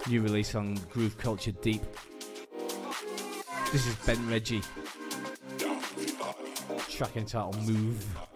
New release on Groove Culture Deep. This is Ben Reggie. Track entitled Move.